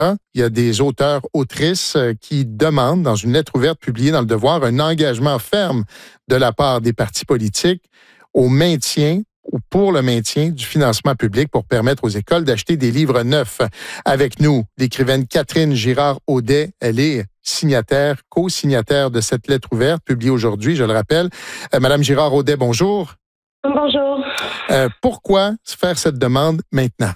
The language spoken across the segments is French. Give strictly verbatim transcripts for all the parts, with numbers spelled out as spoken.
Il y a des auteurs, autrices qui demandent, dans une lettre ouverte publiée dans Le Devoir, un engagement ferme de la part des partis politiques au maintien ou pour le maintien du financement public pour permettre aux écoles d'acheter des livres neufs. Avec nous, l'écrivaine Catherine Girard-Audet, elle est signataire, co-signataire de cette lettre ouverte publiée aujourd'hui, je le rappelle. Euh, Madame Girard-Audet, bonjour. Bonjour. Euh, pourquoi faire cette demande maintenant?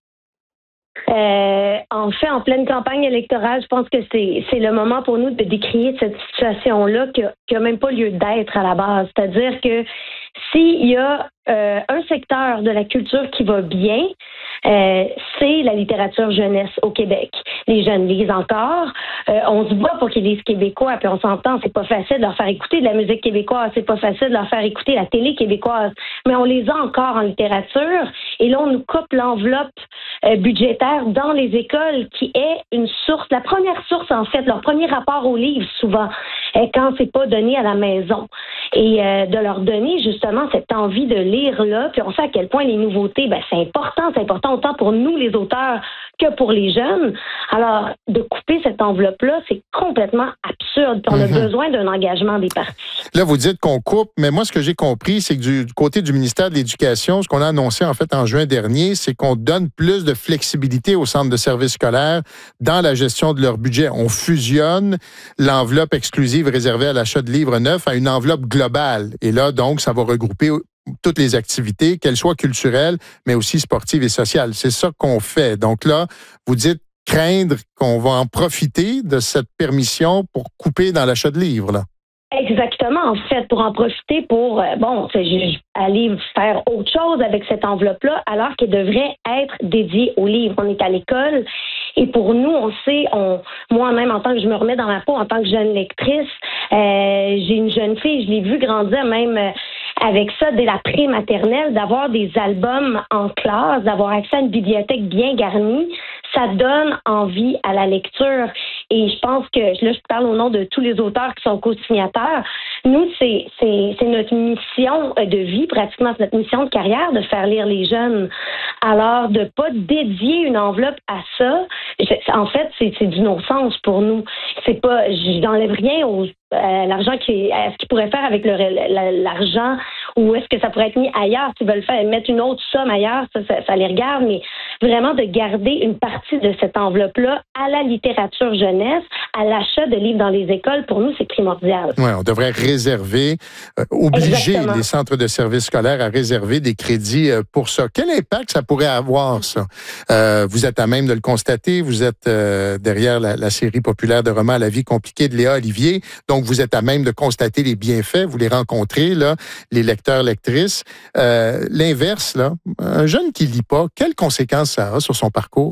Euh, en fait, en pleine campagne électorale, je pense que c'est c'est le moment pour nous de décrier cette situation-là qui n'a même pas lieu d'être à la base. C'est-à-dire que s'il y a euh, un secteur de la culture qui va bien, euh, c'est la littérature jeunesse au Québec. Les jeunes lisent encore. Euh, on se bat pour qu'ils lisent québécois, puis on s'entend, c'est pas facile de leur faire écouter de la musique québécoise, c'est pas facile de leur faire écouter la télé québécoise, mais on les a encore en littérature. Et là, on nous coupe l'enveloppe euh, budgétaire dans les écoles, qui est une source, la première source, en fait, leur premier rapport aux livres, souvent, est quand c'est pas donné à la maison. Et euh, de leur donner, justement, cette envie de lire là, puis on sait à quel point les nouveautés, ben c'est important, c'est important autant pour nous, les auteurs, que pour les jeunes. Alors, de couper cette enveloppe-là, c'est complètement absurde. Puis on a mm-hmm. besoin d'un engagement des partis. Là, vous dites qu'on coupe, mais moi, ce que j'ai compris, c'est que du, du côté du ministère de l'Éducation, ce qu'on a annoncé, en fait, en juin dernier, c'est qu'on donne plus de flexibilité aux centres de services scolaires dans la gestion de leur budget. On fusionne l'enveloppe exclusive réservée à l'achat de livres neufs à une enveloppe globale. Et là, donc, ça va regrouper toutes les activités, qu'elles soient culturelles, mais aussi sportives et sociales. C'est ça qu'on fait. Donc là, vous dites craindre qu'on va en profiter de cette permission pour couper dans l'achat de livres, là. Exactement, en fait, pour en profiter pour, euh, bon, aller faire autre chose avec cette enveloppe-là, alors qu'elle devrait être dédiée aux livres. On est à l'école et pour nous, on sait, on, moi-même, en tant que je me remets dans ma peau, en tant que jeune lectrice, euh, j'ai une jeune fille, je l'ai vue grandir même euh, avec ça dès la pré-maternelle, d'avoir des albums en classe, d'avoir accès à une bibliothèque bien garnie, ça donne envie à la lecture. Et je pense que, là, je parle au nom de tous les auteurs qui sont co-signataires, nous, c'est, c'est, c'est notre mission de vie, pratiquement, c'est notre mission de carrière de faire lire les jeunes. Alors, de pas dédier une enveloppe à ça, en fait, c'est, c'est du non-sens pour nous. C'est pas, je n'enlève rien au Euh, l'argent qui à ce qu'ils pourraient faire avec le, la, l'argent, ou est-ce que ça pourrait être mis ailleurs, s'ils veulent faire mettre une autre somme ailleurs, ça, ça, ça les regarde, mais vraiment de garder une partie de cette enveloppe-là à la littérature jeunesse, à l'achat de livres dans les écoles, pour nous, c'est primordial. Oui, on devrait réserver, euh, obliger Exactement. les centres de services scolaires à réserver des crédits euh, pour ça. Quel impact ça pourrait avoir, ça? Euh, vous êtes à même de le constater, vous êtes euh, derrière la, la série populaire de romans La vie compliquée de Léa Olivier, donc vous êtes à même de constater les bienfaits, vous les rencontrez, là, les lecteurs, lectrices. Euh, l'inverse, là, un jeune qui lit pas, quelles conséquences ça a sur son parcours?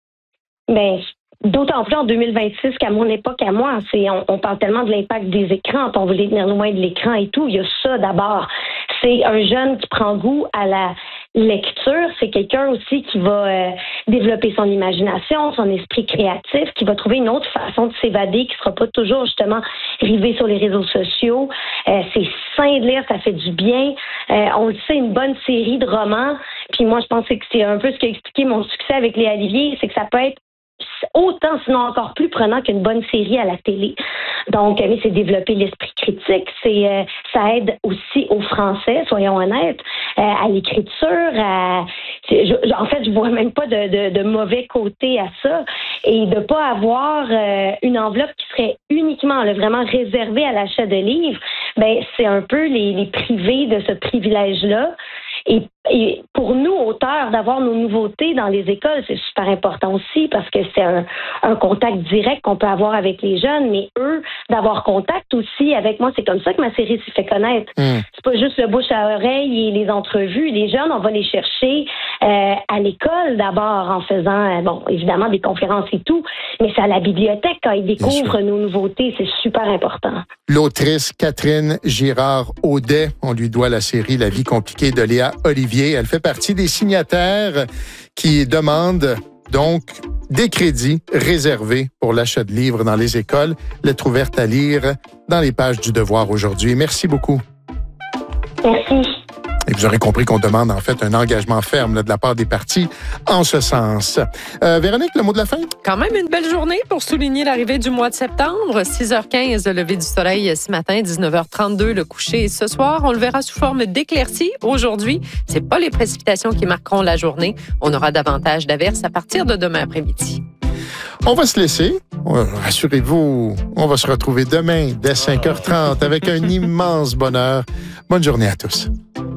Bien, d'autant plus en deux mille vingt-six qu'à mon époque, à moi, c'est, on, on parle tellement de l'impact des écrans, on veut les tenir loin de l'écran et tout. Il y a ça d'abord. C'est un jeune qui prend goût à la lecture. C'est quelqu'un aussi qui va euh, développer son imagination, son esprit créatif, qui va trouver une autre façon de s'évader, qui sera pas toujours justement rivé sur les réseaux sociaux. Euh, c'est sain de lire, ça fait du bien. Euh, on le sait, une bonne série de romans. Puis moi, je pensais que c'est un peu ce qui a expliqué mon succès avec Léa Olivier, c'est que ça peut être autant, sinon encore plus prenant qu'une bonne série à la télé. Donc, mais c'est développer l'esprit critique, c'est euh, ça aide aussi au français, soyons honnêtes, euh, à l'écriture. À, je, en fait, je vois même pas de, de, de mauvais côté à ça, et de pas avoir euh, une enveloppe qui serait uniquement là, vraiment réservée à l'achat de livres. Ben, c'est un peu les, les privés de ce privilège-là. Et, et pour nous, auteurs, d'avoir nos nouveautés dans les écoles, c'est super important aussi parce que c'est un, un contact direct qu'on peut avoir avec les jeunes, mais eux, d'avoir contact aussi avec moi. C'est comme ça que ma série s'est fait connaître. Mm. C'est pas juste le bouche à oreille et les entrevues. Les jeunes, on va les chercher euh, à l'école d'abord en faisant, euh, bon, évidemment, des conférences et tout, mais c'est à la bibliothèque quand ils découvrent nos nouveautés. C'est super important. L'autrice Catherine Girard-Audet, on lui doit la série La vie compliquée de Léa Olivier. Elle fait partie des signataires qui demandent donc des crédits réservés pour l'achat de livres dans les écoles. Lettre ouverte à lire dans les pages du Devoir aujourd'hui. Merci beaucoup. Merci. Et vous aurez compris qu'on demande en fait un engagement ferme là, de la part des partis en ce sens. Euh, Véronique, le mot de la fin? Quand même une belle journée pour souligner l'arrivée du mois de septembre. six heures quinze, le lever du soleil ce matin, dix-neuf heures trente-deux, le coucher ce soir. On le verra sous forme d'éclaircies. Aujourd'hui, c'est pas les précipitations qui marqueront la journée. On aura davantage d'averses à partir de demain après-midi. On va se laisser. Rassurez-vous, on va se retrouver demain dès cinq heures trente avec un immense bonheur. Bonne journée à tous.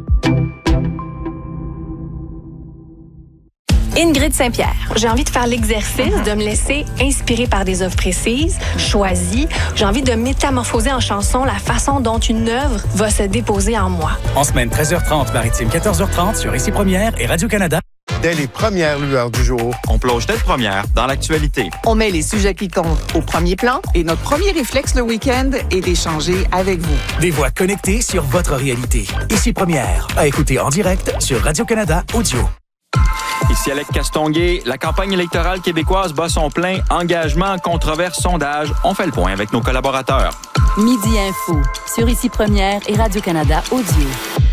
Ingrid Saint-Pierre. J'ai envie de faire l'exercice, de me laisser inspirer par des œuvres précises, choisies. J'ai envie de métamorphoser en chanson la façon dont une œuvre va se déposer en moi. En semaine, treize heures trente, Maritime, quatorze heures trente sur Ici Première et Radio-Canada. Dès les premières lueurs du jour, on plonge tête première dans l'actualité. On met les sujets qui comptent au premier plan et notre premier réflexe le week-end est d'échanger avec vous. Des voix connectées sur votre réalité. Ici Première, à écouter en direct sur Radio-Canada Audio. Ici Alec Castonguay, la campagne électorale québécoise bat son plein. Engagement, controverse, sondage. On fait le point avec nos collaborateurs. Midi Info, sur Ici Première et Radio-Canada Audio.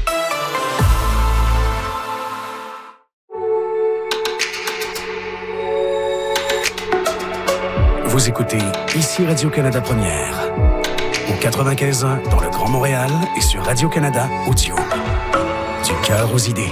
Vous écoutez Ici Radio-Canada Première. Au quatre-vingt-quinze ans dans le Grand Montréal et sur Radio-Canada Audio. Du cœur aux idées.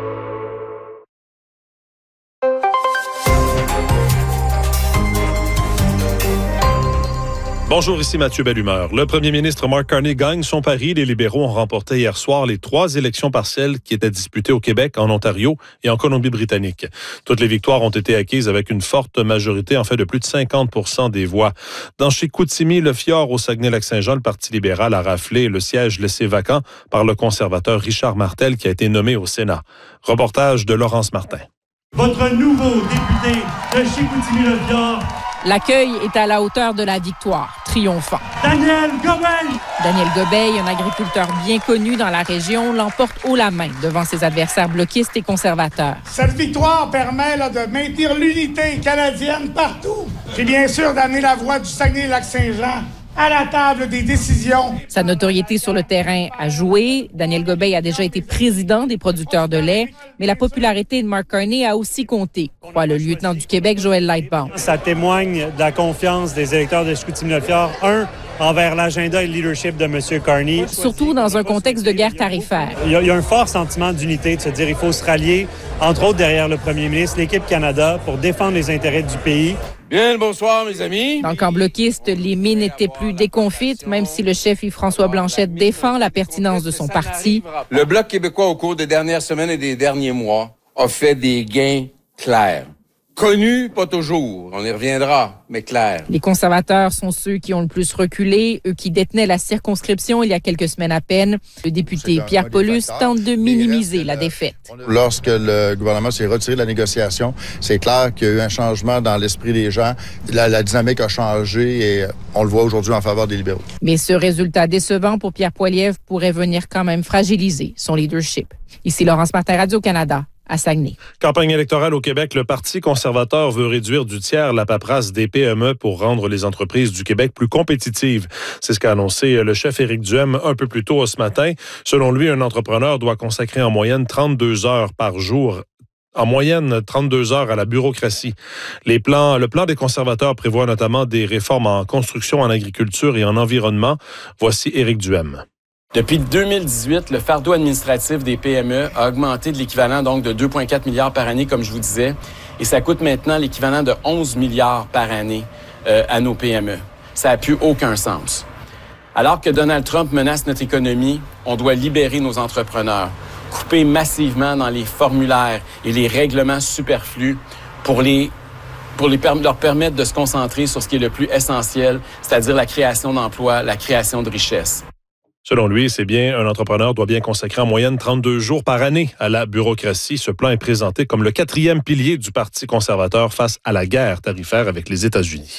Bonjour, ici Mathieu Bellumeur. Le premier ministre Mark Carney gagne son pari. Les libéraux ont remporté hier soir les trois élections partielles qui étaient disputées au Québec, en Ontario et en Colombie-Britannique. Toutes les victoires ont été acquises avec une forte majorité, en fait de plus de cinquante pour cent des voix. Dans Chicoutimi, le Fjord au Saguenay-Lac-Saint-Jean, le Parti libéral a raflé le siège laissé vacant par le conservateur Richard Martel qui a été nommé au Sénat. Reportage de Laurence Martin. Votre nouveau député de Chicoutimi-le-Fjord. L'accueil est à la hauteur de la victoire, triomphant. Daniel Gobeil! Daniel Gobeil, un agriculteur bien connu dans la région, l'emporte haut la main devant ses adversaires bloquistes et conservateurs. Cette victoire permet là, de maintenir l'unité canadienne partout. Puis bien sûr d'amener la voix du Saguenay-Lac-Saint-Jean à la table des décisions. Sa notoriété sur le terrain a joué. Daniel Gobeil a déjà été président des producteurs de lait, mais la popularité de Mark Carney a aussi compté, croit le lieutenant du Québec, Joël Lightbound. Ça témoigne de la confiance des électeurs de Chicoutimi-le-Fjord. Un, envers l'agenda et le leadership de M. Carney. Surtout dans un contexte de guerre tarifaire. Il y a, il y a un fort sentiment d'unité, de se dire qu'il faut se rallier, entre autres derrière le premier ministre, l'équipe Canada, pour défendre les intérêts du pays. Bien le bonsoir, mes amis. Dans le camp bloquiste, les mines étaient plus déconfites, même si le chef Yves-François Blanchet défend la pertinence de son parti. Le Bloc québécois, au cours des dernières semaines et des derniers mois, a fait des gains clairs. Connus, pas toujours. On y reviendra, mais clair. Les conservateurs sont ceux qui ont le plus reculé, eux qui détenaient la circonscription il y a quelques semaines à peine. Le député Pierre Paulus tente de minimiser la défaite. Lorsque le gouvernement s'est retiré de la négociation, c'est clair qu'il y a eu un changement dans l'esprit des gens. La, la dynamique a changé et on le voit aujourd'hui en faveur des libéraux. Mais ce résultat décevant pour Pierre Poilievre pourrait venir quand même fragiliser son leadership. Ici Laurence Martin, Radio-Canada. À Saguenay. Campagne électorale au Québec, le Parti conservateur veut réduire du tiers la paperasse des P M E pour rendre les entreprises du Québec plus compétitives. C'est ce qu'a annoncé le chef Éric Duhem un peu plus tôt ce matin. Selon lui, un entrepreneur doit consacrer en moyenne trente-deux heures par jour en moyenne trente-deux heures à la bureaucratie. Les plans, le plan des conservateurs prévoit notamment des réformes en construction, en agriculture et en environnement. Voici Éric Duhem. Depuis deux mille dix-huit, le fardeau administratif des P M E a augmenté de l'équivalent donc de deux virgule quatre milliards par année, comme je vous disais, et ça coûte maintenant l'équivalent de onze milliards par année euh, à nos P M E. Ça n'a plus aucun sens. Alors que Donald Trump menace notre économie, on doit libérer nos entrepreneurs, couper massivement dans les formulaires et les règlements superflus pour les pour les, leur permettre de se concentrer sur ce qui est le plus essentiel, c'est-à-dire la création d'emplois, la création de richesses. Selon lui, c'est bien, un entrepreneur doit bien consacrer en moyenne trente-deux jours par année à la bureaucratie. Ce plan est présenté comme le quatrième pilier du Parti conservateur face à la guerre tarifaire avec les États-Unis.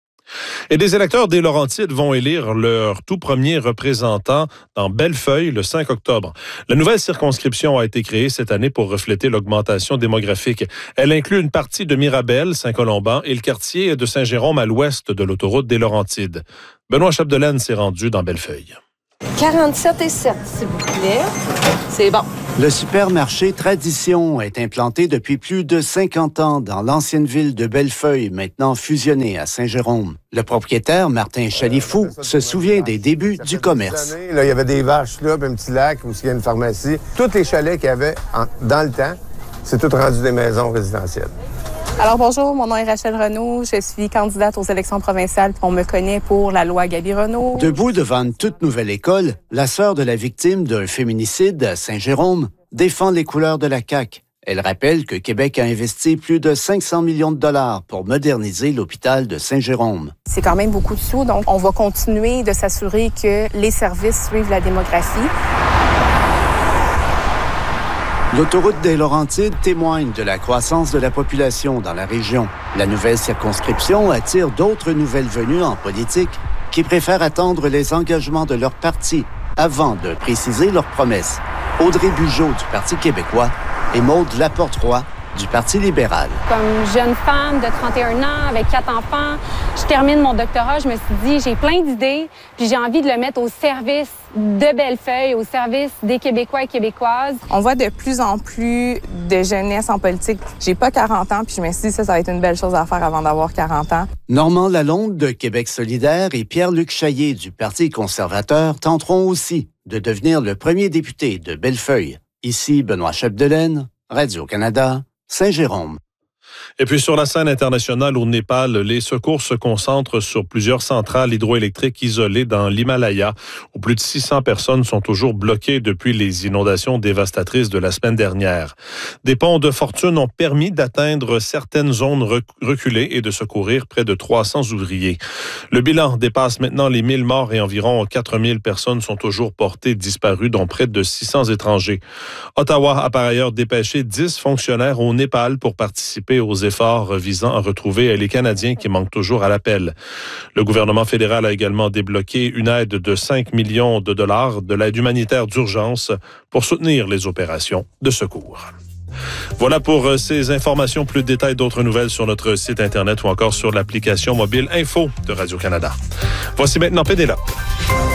Et des électeurs des Laurentides vont élire leur tout premier représentant dans Bellefeuille le cinq octobre. La nouvelle circonscription a été créée cette année pour refléter l'augmentation démographique. Elle inclut une partie de Mirabel, Saint-Colomban et le quartier de Saint-Jérôme à l'ouest de l'autoroute des Laurentides. Benoît Chapdelaine s'est rendu dans Bellefeuille. quarante-sept et sept, s'il vous plaît. C'est bon. Le supermarché Tradition est implanté depuis plus de cinquante ans dans l'ancienne ville de Bellefeuille, maintenant fusionnée à Saint-Jérôme. Le propriétaire, Martin Chalifou, se souvient des débuts du commerce. Années, là, il y avait des vaches là, puis un petit lac où il y a une pharmacie. Tous les chalets qu'il y avait en, dans le temps, c'est tout rendu des maisons résidentielles. Alors bonjour, mon nom est Rachel Renaud, je suis candidate aux élections provinciales. On me connaît pour la loi Gabi-Renaud. Debout devant une toute nouvelle école, la sœur de la victime d'un féminicide à Saint-Jérôme défend les couleurs de la C A Q. Elle rappelle que Québec a investi plus de cinq cents millions de dollars pour moderniser l'hôpital de Saint-Jérôme. C'est quand même beaucoup de sous, donc on va continuer de s'assurer que les services suivent la démographie. L'autoroute des Laurentides témoigne de la croissance de la population dans la région. La nouvelle circonscription attire d'autres nouvelles venues en politique qui préfèrent attendre les engagements de leur parti avant de préciser leurs promesses. Audrey Bugeaud du Parti québécois et Maude Laporte-Roy du Parti libéral. Comme jeune femme de trente et un ans avec quatre enfants, je termine mon doctorat, je me suis dit, j'ai plein d'idées, puis j'ai envie de le mettre au service de Bellefeuille, au service des Québécois et Québécoises. On voit de plus en plus de jeunesse en politique. J'ai pas quarante ans, puis je me suis dit, ça, ça va être une belle chose à faire avant d'avoir quarante ans. Normand Lalonde de Québec solidaire et Pierre-Luc Chaillet du Parti conservateur tenteront aussi de devenir le premier député de Bellefeuille. Ici, Benoît Chapdelaine, Radio-Canada, Saint-Jérôme. Et puis sur la scène internationale au Népal, les secours se concentrent sur plusieurs centrales hydroélectriques isolées dans l'Himalaya, où plus de six cents personnes sont toujours bloquées depuis les inondations dévastatrices de la semaine dernière. Des ponts de fortune ont permis d'atteindre certaines zones reculées et de secourir près de trois cents ouvriers. Le bilan dépasse maintenant les mille morts et environ quatre mille personnes sont toujours portées disparues, dont près de six cents étrangers. Ottawa a par ailleurs dépêché dix fonctionnaires au Népal pour participer aux efforts visant à retrouver les Canadiens qui manquent toujours à l'appel. Le gouvernement fédéral a également débloqué une aide de cinq millions de dollars de l'aide humanitaire d'urgence pour soutenir les opérations de secours. Voilà pour ces informations. Plus de détails, d'autres nouvelles sur notre site Internet ou encore sur l'application mobile Info de Radio-Canada. Voici maintenant Pénélope.